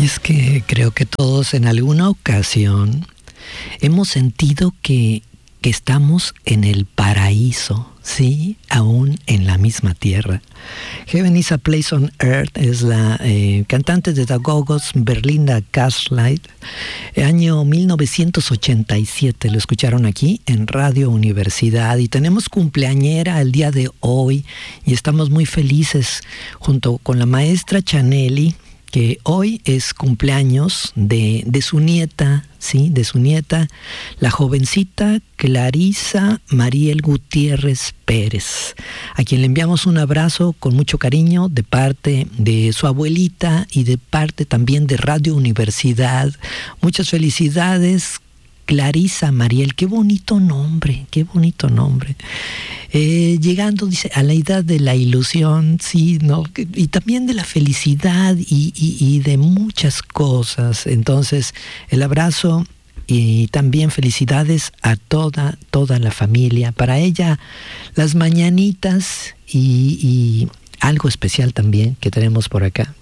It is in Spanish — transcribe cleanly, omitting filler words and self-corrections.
Y es que creo que todos en alguna ocasión hemos sentido que estamos en el paraíso, ¿sí? Aún en la misma tierra. Heaven is a Place on Earth es la cantante de The Go-Go's, Belinda Carlisle. Año 1987 lo escucharon aquí en Radio Universidad y tenemos cumpleañera el día de hoy y estamos muy felices junto con la maestra Chaneli, que hoy es cumpleaños de su nieta, ¿sí? De su nieta, la jovencita Clarisa Mariel Gutiérrez Pérez, a quien le enviamos un abrazo con mucho cariño de parte de su abuelita y de parte también de Radio Universidad. Muchas felicidades, Clarisa Mariel, qué bonito nombre, qué bonito nombre. Llegando, dice, a la edad de la ilusión, sí, ¿no? Y también de la felicidad y de muchas cosas. Entonces, el abrazo y también felicidades a toda la familia. Para ella, las mañanitas y algo especial también que tenemos por acá.